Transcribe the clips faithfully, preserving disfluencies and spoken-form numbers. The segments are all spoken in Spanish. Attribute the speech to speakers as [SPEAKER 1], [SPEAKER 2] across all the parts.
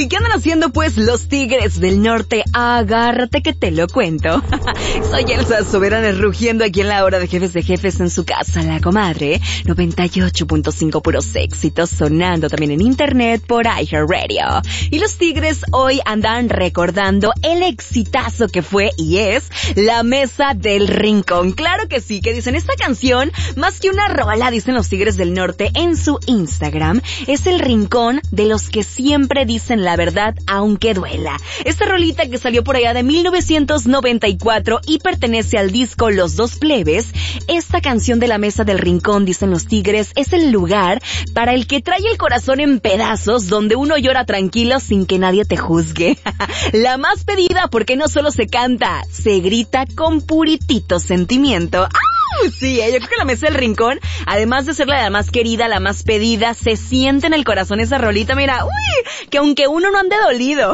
[SPEAKER 1] qué andan haciendo pues los Tigres del Norte? Agárrate que te lo cuento. Soy Elsa Soberana rugiendo aquí en la hora de Jefes de Jefes en su casa, La Comadre. noventa y ocho punto cinco puros éxitos, sonando también en internet por iHeartRadio. Y los Tigres hoy andan recordando el exitazo que fue y es La Mesa del Rincón. Claro que sí, que dicen esta canción, más que una rola, dicen los Tigres del Norte en su Instagram, es el rincón de los que siempre dicen la verdad aunque duela. Esta rolita que salió por allá de mil novecientos noventa y cuatro y pertenece al disco Los Dos Plebes. Esta canción de La Mesa del Rincón, dicen los Tigres, es el lugar para el que trae el corazón en pedazos, donde uno llora tranquilo sin que nadie te juzgue. La más pedida porque no solo se canta, se grita con puritito sentimiento. ¡Ah! Sí, ¿eh? Yo creo que La Mesa del Rincón, además de ser la más querida, la más pedida, se siente en el corazón esa rolita, mira, uy, que aunque uno no ande dolido,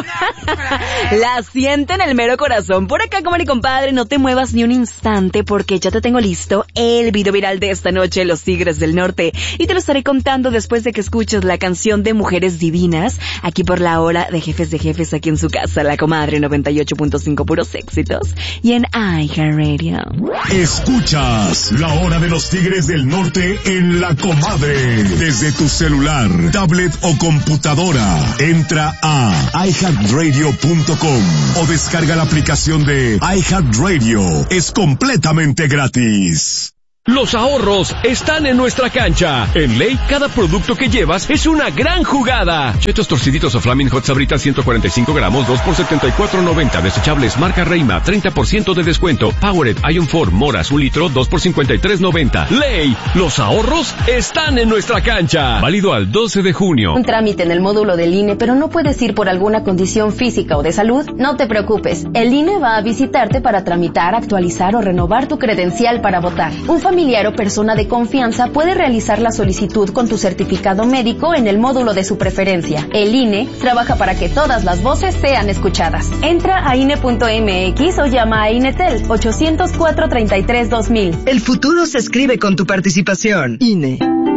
[SPEAKER 1] la siente en el mero corazón. Por acá, comadre y compadre, no te muevas ni un instante porque ya te tengo listo el video viral de esta noche, Los Tigres del Norte, y te lo estaré contando después de que escuches la canción de Mujeres Divinas, aquí por la hora de Jefes de Jefes, aquí en su casa, La Comadre, noventa y ocho punto cinco puros éxitos, y en iHeartRadio.
[SPEAKER 2] Escuchas La Hora de los Tigres del Norte en La Comadre. Desde tu celular, tablet o computadora, entra a i heart radio punto com o descarga la aplicación de iHeartRadio. Es completamente gratis.
[SPEAKER 3] Los ahorros están en nuestra cancha. En Ley, cada producto que llevas es una gran jugada. Chetos torciditos o Flaming Hot Sabritas ciento cuarenta y cinco gramos, dos por setenta y cuatro noventa. Desechables marca Reima, treinta por ciento de descuento. Powered Ion cuatro Moras, un litro, dos por cincuenta y tres noventa. Ley, los ahorros están en nuestra cancha. Válido al doce de junio.
[SPEAKER 4] Un trámite en el módulo del I N E, pero no puedes ir por alguna condición física o de salud. No te preocupes. El I N E va a visitarte para tramitar, actualizar o renovar tu credencial para votar. Un familiar o persona de confianza puede realizar la solicitud con tu certificado médico en el módulo de su preferencia. El I N E trabaja para que todas las voces sean escuchadas. Entra a I N E punto M X o llama a INETEL ochocientos cuatro, treinta y tres, dos mil.
[SPEAKER 5] El futuro se escribe con tu participación. I N E.